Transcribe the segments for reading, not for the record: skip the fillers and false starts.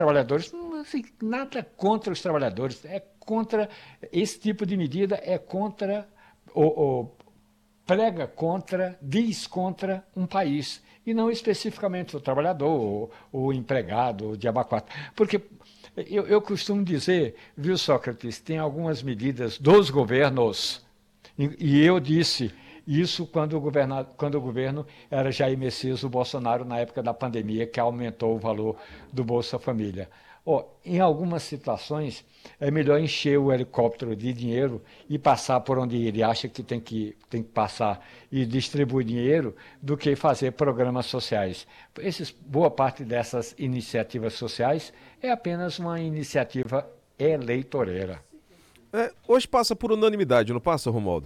trabalhadores, não, assim, nada contra os trabalhadores, é contra esse tipo de medida, é contra o prega contra, diz contra um país, e não especificamente o trabalhador, o empregado, o diabo quatro. Porque eu costumo dizer, viu, Sócrates, tem algumas medidas dos governos, e eu disse isso quando o governo era Jair Messias, o Bolsonaro, na época da pandemia, que aumentou o valor do Bolsa Família. Oh, em algumas situações, é melhor encher o helicóptero de dinheiro e passar por onde ele acha que tem que passar e distribuir dinheiro do que fazer programas sociais. Boa parte dessas iniciativas sociais é apenas uma iniciativa eleitoreira. Hoje passa por unanimidade, não passa, Romualdo?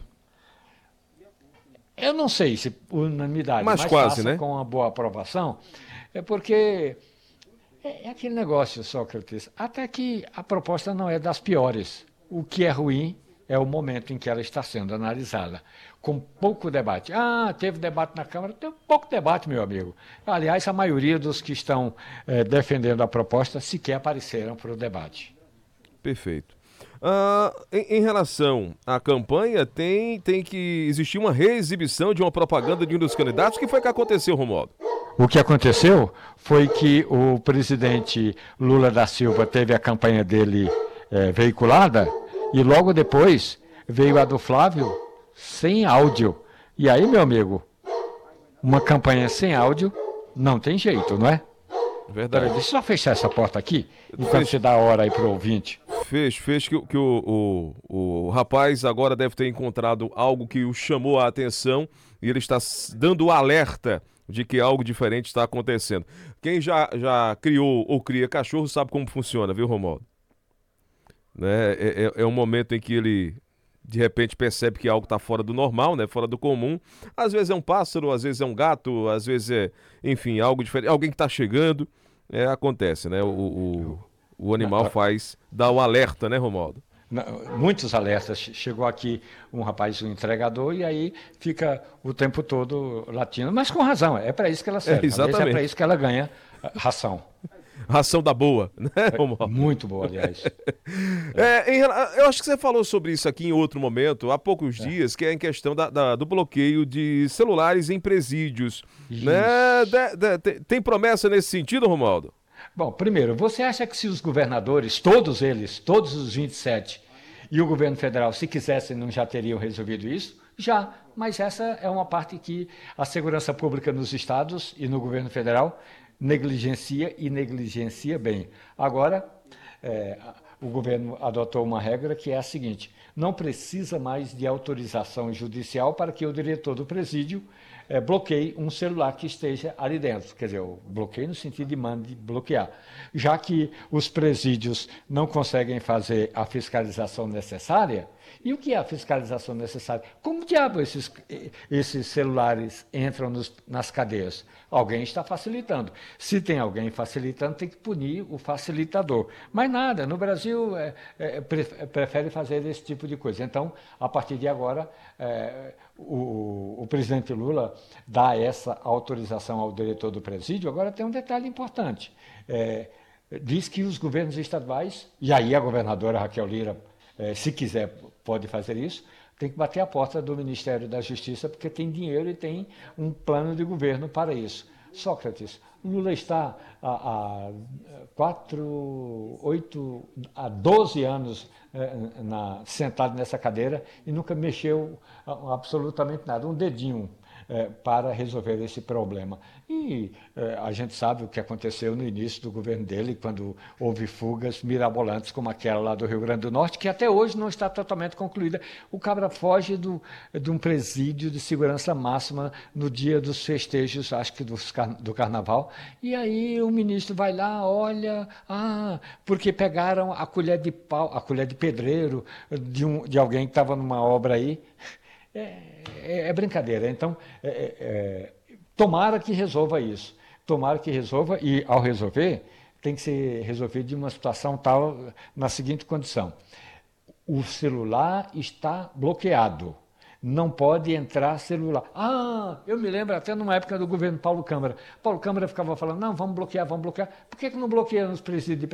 Eu não sei se unanimidade, Mas mas quase, passa né? com uma boa aprovação, é porque é aquele negócio, Sócrates, até que a proposta não é das piores. O que é ruim é o momento em que ela está sendo analisada, com pouco debate. Ah, teve debate na Câmara? Teve pouco debate, meu amigo. Aliás, a maioria dos que estão defendendo a proposta sequer apareceram para o debate. Perfeito. Em relação à campanha, tem que existir uma reexibição de uma propaganda de um dos candidatos. O que foi que aconteceu, Romualdo? O que aconteceu foi que o presidente Lula da Silva teve a campanha dele veiculada e logo depois veio a do Flávio sem áudio. E aí, meu amigo, uma campanha sem áudio não tem jeito, não é? Peraí, Verdade. deixa eu só fechar essa porta aqui, enquanto Fez, você dá a hora aí para o ouvinte. fez que o rapaz agora deve ter encontrado algo que o chamou a atenção e ele está dando o alerta de que algo diferente está acontecendo. Quem já criou ou cria cachorro sabe como funciona, viu, Romualdo? Né? É um momento em que ele de repente percebe que algo está fora do normal, né? Fora do comum. Às vezes é um pássaro, às vezes é um gato, às vezes é, enfim, algo diferente. Alguém que está chegando. Acontece, né? O animal dá o alerta, né, Romualdo? Muitos alertas. Chegou aqui um rapaz, um entregador, e aí fica o tempo todo latindo. Mas com razão, é para isso que ela serve. Aliás, é para Exatamente. isso que ela ganha ração. Ração da boa, né, Romualdo? Muito boa, aliás. Eu acho que você falou sobre isso aqui em outro momento, há poucos dias, que é em questão do bloqueio de celulares em presídios. Né? Isso. Tem promessa nesse sentido, Romualdo? Bom, primeiro, você acha que se os governadores, todos eles, todos os 27, e o governo federal, se quisessem, não já teriam resolvido isso? Já, mas essa é uma parte que a segurança pública nos estados e no governo federal negligencia e negligencia bem. Agora, é, o governo adotou uma regra que é a seguinte: não precisa mais de autorização judicial para que o diretor do presídio bloqueie um celular que esteja ali dentro. Quer dizer, o bloqueio no sentido de mande bloquear. Já que os presídios não conseguem fazer a fiscalização necessária, e o que é a fiscalização necessária? Como diabo esses celulares entram nas cadeias? Alguém está facilitando. Se tem alguém facilitando, tem que punir o facilitador. Mas nada, no Brasil prefere fazer esse tipo de coisa. Então, a partir de agora, o presidente Lula dá essa autorização ao diretor do presídio. Agora tem um detalhe importante. Diz que os governos estaduais, e aí a governadora Raquel Lira, se quiser, pode fazer isso, tem que bater a porta do Ministério da Justiça, porque tem dinheiro e tem um plano de governo para isso. Sócrates, Lula está há 12 anos sentado nessa cadeira e nunca mexeu absolutamente nada, um dedinho para resolver esse problema. E a gente sabe o que aconteceu no início do governo dele, quando houve fugas mirabolantes como aquela lá do Rio Grande do Norte, que até hoje não está totalmente concluída. O cabra foge de um presídio de segurança máxima no dia dos festejos, acho que do carnaval, e aí o ministro vai lá, olha, porque pegaram a colher de pau, a colher de pedreiro de alguém que estava numa obra aí. É brincadeira. Então, tomara que resolva isso. Tomara que resolva, e ao resolver, tem que ser resolvido de uma situação tal, na seguinte condição: o celular está bloqueado. não pode entrar celular. Ah, eu me lembro até numa época do governo Paulo Câmara. Paulo Câmara ficava falando, não, vamos bloquear. Por que não bloqueia nos presídios de